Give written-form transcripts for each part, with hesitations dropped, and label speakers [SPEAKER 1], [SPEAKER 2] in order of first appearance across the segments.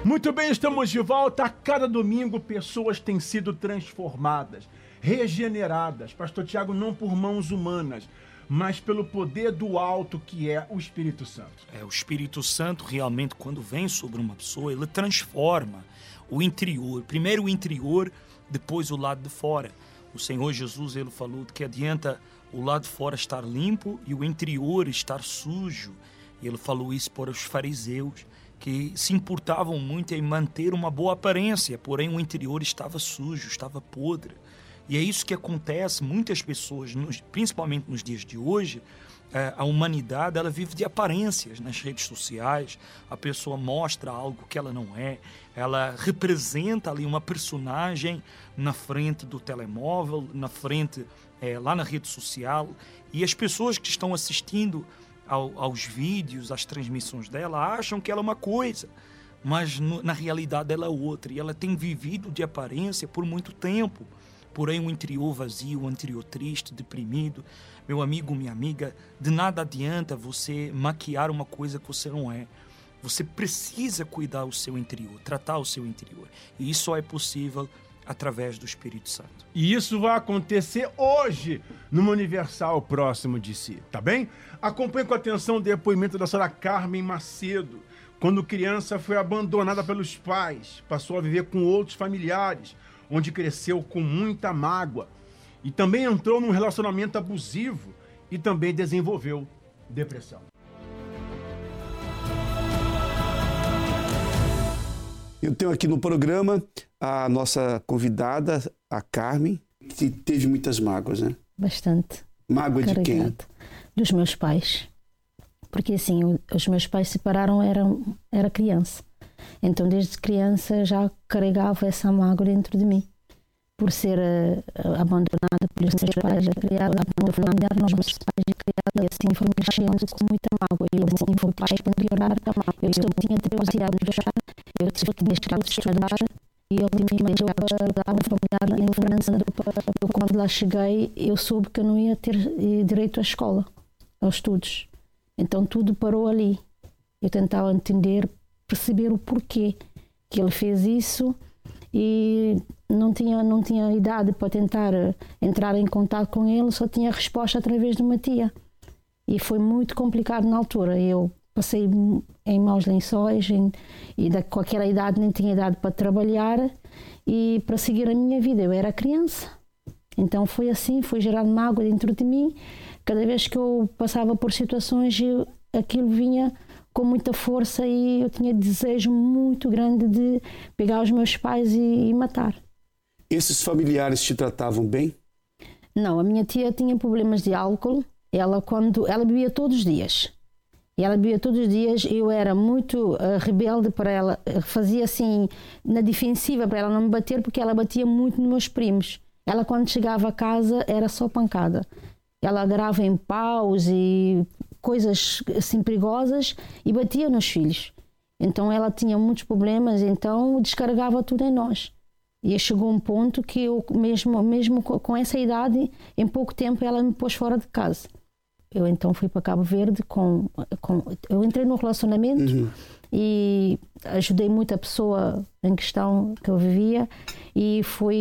[SPEAKER 1] Muito bem, estamos de volta. A cada domingo, pessoas têm sido transformadas, regeneradas. Pastor Tiago, não por mãos humanas, mas pelo poder do alto, que é o Espírito Santo.
[SPEAKER 2] O Espírito Santo realmente, quando vem sobre uma pessoa, ele transforma o interior. Primeiro o interior, depois o lado de fora. O Senhor Jesus, ele falou que adianta o lado de fora estar limpo e o interior estar sujo. Ele falou isso para os fariseus, que se importavam muito em manter uma boa aparência, porém o interior estava sujo, estava podre. E é isso que acontece. Muitas pessoas, principalmente nos dias de hoje, a humanidade, ela vive de aparências nas redes sociais. A pessoa mostra algo que ela não é, ela representa ali uma personagem na frente do telemóvel, na frente, lá na rede social, e as pessoas que estão assistindo aos vídeos, às transmissões dela, acham que ela é uma coisa, mas na realidade ela é outra, e ela tem vivido de aparência por muito tempo, porém o interior vazio, o interior triste, deprimido. Meu amigo, minha amiga, de nada adianta você maquiar uma coisa que você não é. Você precisa cuidar do seu interior, tratar o seu interior, e isso só é possível através do Espírito Santo.
[SPEAKER 1] E isso vai acontecer hoje, numa Universal próximo de si, tá bem? Acompanhe com atenção o depoimento da senhora Carmen Macedo. Quando criança, foi abandonada pelos pais, passou a viver com outros familiares, onde cresceu com muita mágoa. E também entrou num relacionamento abusivo e também desenvolveu depressão.
[SPEAKER 3] Eu tenho aqui no programa a nossa convidada, a Carmen, que teve muitas mágoas, né?
[SPEAKER 4] Bastante.
[SPEAKER 3] Mágoa de quem?
[SPEAKER 4] Dos meus pais. Porque assim, os meus pais se separaram, era criança. Então desde criança já carregava essa mágoa dentro de mim. Por ser abandonada pelos meus pais, criada no familiar, nós meus pais criada, e assim fomos crescendo com muita mágoa. E assim foi para piorar. Eu tinha 13 anos já, eu tive que deixar de estudar, e eu tive que estudar um familiar em França. Eu, quando lá cheguei, eu soube que eu não ia ter direito à escola, aos estudos. Então tudo parou ali. Eu tentava entender, perceber o porquê que ele fez isso, e não tinha idade para tentar entrar em contato com ele, só tinha resposta através de uma tia. E foi muito complicado na altura. Eu passei em maus lençóis, com aquela idade nem tinha idade para trabalhar e para seguir a minha vida. Eu era criança. Então foi assim, foi gerando mágoa dentro de mim. Cada vez que eu passava por situações, aquilo vinha com muita força, e eu tinha desejo muito grande de pegar os meus pais e matar.
[SPEAKER 3] Esses familiares te tratavam bem?
[SPEAKER 4] Não, a minha tia tinha problemas de álcool. Ela bebia todos os dias. E ela bebia todos os dias. Eu era muito rebelde para ela. Fazia assim, na defensiva, para ela não me bater, porque ela batia muito nos meus primos. Ela, quando chegava a casa, era só pancada. Ela agarrava em paus e coisas assim perigosas e batia nos filhos. Então ela tinha muitos problemas, então descarregava tudo em nós. E chegou um ponto que eu, mesmo com essa idade, em pouco tempo ela me pôs fora de casa. Eu então fui para Cabo Verde, eu entrei num relacionamento e ajudei muito a pessoa em questão que eu vivia, e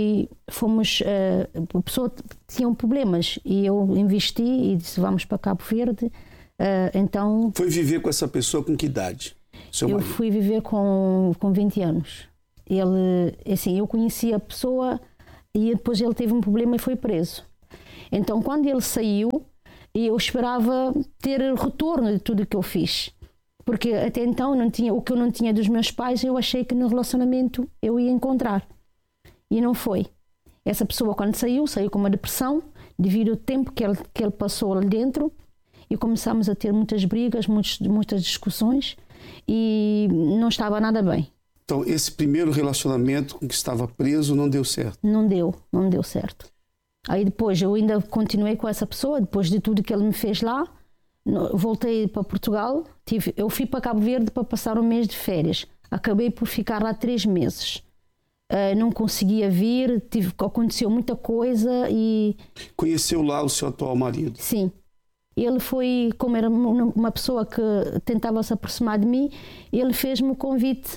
[SPEAKER 4] a pessoa tinha problemas e eu investi e disse: vamos para Cabo Verde. Então
[SPEAKER 3] foi viver com essa pessoa com que idade?
[SPEAKER 4] Eu fui viver com 20 anos. Ele, assim, eu conheci a pessoa e depois ele teve um problema e foi preso. Então quando ele saiu, eu esperava ter retorno de tudo que eu fiz, porque até então o que eu não tinha dos meus pais, eu achei que no relacionamento eu ia encontrar, e não foi. Essa pessoa, quando saiu com uma depressão devido ao tempo que ele passou ali dentro, e começámos a ter muitas brigas, muitas discussões, e não estava nada bem.
[SPEAKER 3] Então esse primeiro relacionamento com que estava preso não deu certo? Não
[SPEAKER 4] deu certo. Aí depois eu ainda continuei com essa pessoa, depois de tudo que ele me fez lá. Voltei para Portugal, eu fui para Cabo Verde para passar um mês de férias. Acabei por ficar lá 3 meses. Não conseguia vir, aconteceu muita coisa e...
[SPEAKER 3] Conheceu lá o seu atual marido?
[SPEAKER 4] Sim. Ele foi, como era uma pessoa que tentava se aproximar de mim, ele fez-me o convite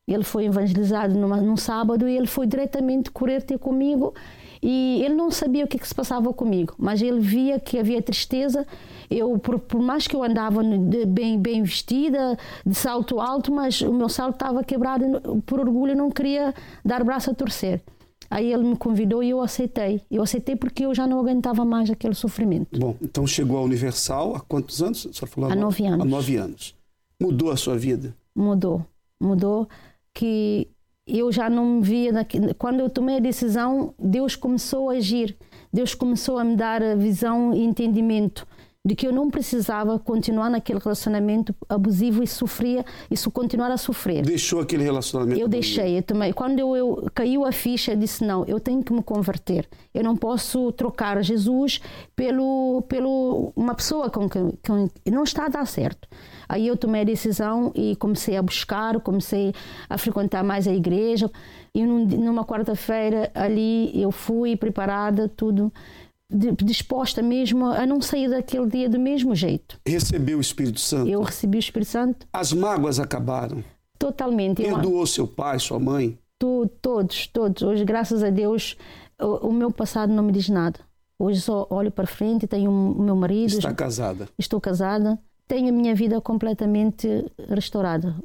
[SPEAKER 4] Ele foi evangelizado num sábado e ele foi diretamente correr ter comigo. E ele não sabia o que se passava comigo, mas ele via que havia tristeza. Eu, por mais que eu andava bem vestida, de salto alto, mas o meu salto estava quebrado, por orgulho eu não queria dar braço a torcer. Aí ele me convidou e eu aceitei. Eu aceitei porque eu já não aguentava mais aquele sofrimento.
[SPEAKER 3] Bom, então chegou à Universal há quantos anos? A senhora falou
[SPEAKER 4] há 9 anos.
[SPEAKER 3] Há 9 anos. Mudou a sua vida?
[SPEAKER 4] Mudou, que eu já não me via... Quando eu tomei a decisão, Deus começou a agir. Deus começou a me dar a visão e entendimento de que eu não precisava continuar naquele relacionamento abusivo e continuar a sofrer.
[SPEAKER 3] Deixou aquele relacionamento?
[SPEAKER 4] Eu deixei, eu também. Quando eu caiu a ficha, eu disse, não, eu tenho que me converter. Eu não posso trocar Jesus pelo uma pessoa com quem não está a dar certo. Aí eu tomei a decisão e comecei a buscar, comecei a frequentar mais a igreja. E numa quarta-feira ali eu fui preparada, tudo... disposta mesmo a não sair daquele dia do mesmo jeito.
[SPEAKER 3] Recebeu o Espírito Santo?
[SPEAKER 4] Eu recebi o Espírito Santo.
[SPEAKER 3] As mágoas acabaram?
[SPEAKER 4] Totalmente.
[SPEAKER 3] Perdoou seu pai, sua mãe?
[SPEAKER 4] Todos. Hoje, graças a Deus, o meu passado não me diz nada. Hoje só olho para frente, tenho o meu marido.
[SPEAKER 3] Está casada?
[SPEAKER 4] Estou casada. Tenho a minha vida completamente restaurada.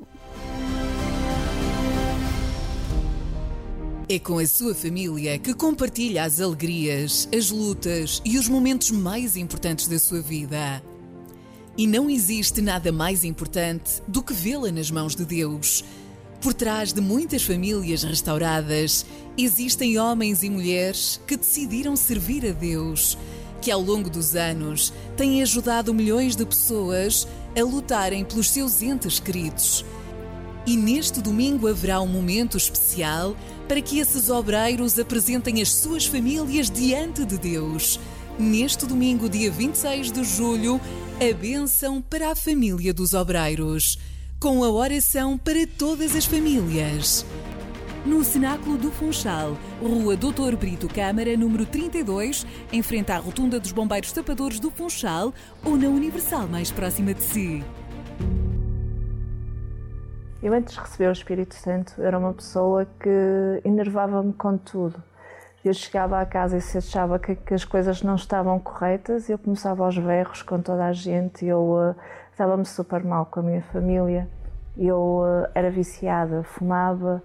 [SPEAKER 5] É com a sua família que compartilha as alegrias, as lutas e os momentos mais importantes da sua vida. E não existe nada mais importante do que vê-la nas mãos de Deus. Por trás de muitas famílias restauradas, existem homens e mulheres que decidiram servir a Deus, que ao longo dos anos têm ajudado milhões de pessoas a lutarem pelos seus entes queridos. E neste domingo haverá um momento especial para que esses obreiros apresentem as suas famílias diante de Deus. Neste domingo, dia 26 de julho, a bênção para a família dos obreiros, com a oração para todas as famílias. No Cenáculo do Funchal, Rua Doutor Brito Câmara, número 32, em frente à Rotunda dos Bombeiros Tapadores do Funchal, ou na Universal mais próxima de si.
[SPEAKER 6] Eu, antes de receber o Espírito Santo, era uma pessoa que enervava-me com tudo. Eu chegava à casa e se achava que as coisas não estavam corretas, eu começava aos berros com toda a gente, eu estava-me super mal com a minha família. Eu era viciada, fumava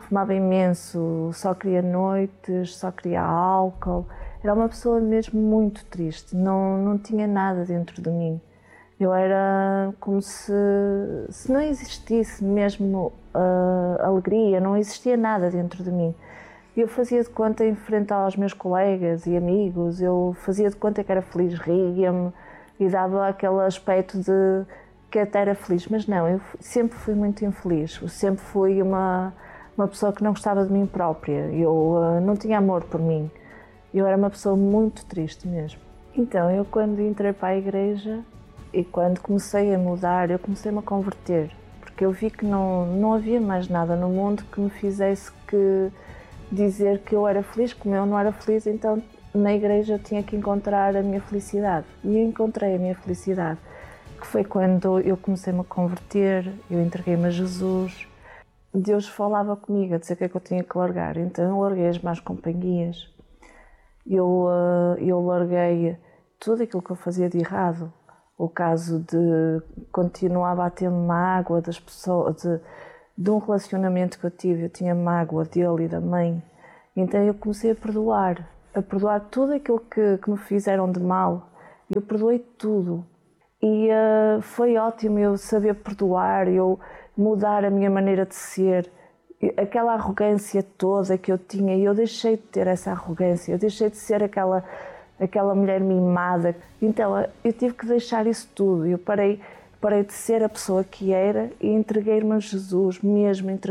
[SPEAKER 6] imenso, só queria noites, só queria álcool. Era uma pessoa mesmo muito triste, não tinha nada dentro de mim. Eu era como se não existisse mesmo alegria, não existia nada dentro de mim. Eu fazia de conta em frente aos meus colegas e amigos, eu fazia de conta que era feliz, ria-me e dava aquele aspecto de que até era feliz, mas não, eu sempre fui muito infeliz, eu sempre fui uma pessoa que não gostava de mim própria, eu não tinha amor por mim, eu era uma pessoa muito triste mesmo. Então, eu quando entrei para a igreja e quando comecei a mudar, eu comecei-me a converter, porque eu vi que não havia mais nada no mundo que me fizesse que dizer que eu era feliz, como eu não era feliz, então na igreja eu tinha que encontrar a minha felicidade. E eu encontrei a minha felicidade, que foi quando eu comecei-me a converter, eu entreguei-me a Jesus. Deus falava comigo a dizer que é que eu tinha que largar, então eu larguei as más companhias, eu larguei tudo aquilo que eu fazia de errado. O caso de continuava a ter mágoa das pessoas, de um relacionamento que eu tive, eu tinha mágoa dele e da mãe. Então eu comecei a perdoar tudo aquilo que me fizeram de mal. Eu perdoei tudo. E foi ótimo eu saber perdoar, eu mudar a minha maneira de ser. Aquela arrogância toda que eu tinha, eu deixei de ter essa arrogância, eu deixei de ser aquela mulher mimada. Então eu tive que deixar isso tudo. Eu parei de ser a pessoa que era e entreguei-me a Jesus mesmo,